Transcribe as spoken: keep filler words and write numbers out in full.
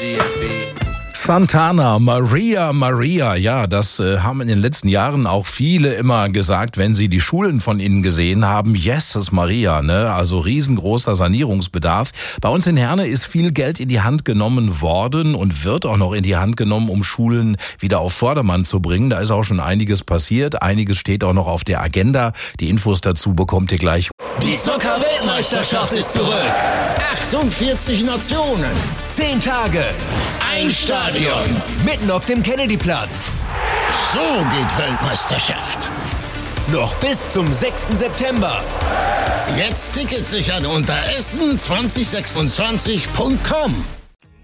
Santana, Maria, Maria, ja, das äh, haben in den letzten Jahren auch viele immer gesagt, wenn sie die Schulen von innen gesehen haben. Jesus Maria, ne? Also riesengroßer Sanierungsbedarf. Bei uns in Herne ist viel Geld in die Hand genommen worden und wird auch noch in die Hand genommen, um Schulen wieder auf Vordermann zu bringen. Da ist auch schon einiges passiert. Einiges steht auch noch auf der Agenda. Die Infos dazu bekommt ihr gleich. Die Soccer-Weltmeisterschaft ist zurück. achtundvierzig Nationen, zehn Tage, ein Stadion, mitten auf dem Kennedyplatz. So geht Weltmeisterschaft. Noch bis zum sechsten September. Jetzt Tickets sichern unter essen zwanzig sechsundzwanzig punkt com.